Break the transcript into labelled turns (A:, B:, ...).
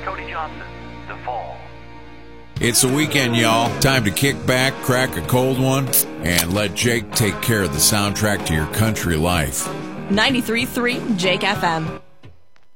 A: Cody Johnson, The Fall.
B: It's the weekend, y'all. Time to kick back, crack a cold one, and let Jake take care of the soundtrack to your country life.
C: 93.3 Jake FM.